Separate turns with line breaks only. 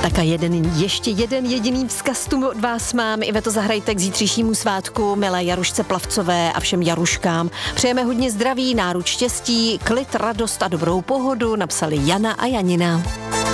Tak a ještě jeden jediný vzkaz tu od vás mám. Iveto, zahrajte k zítřejšímu svátku milé Jarušce Plavcové a všem Jaruškám. Přejeme hodně zdraví, náruč štěstí, klid, radost a dobrou pohodu, napsali Jana a Janina.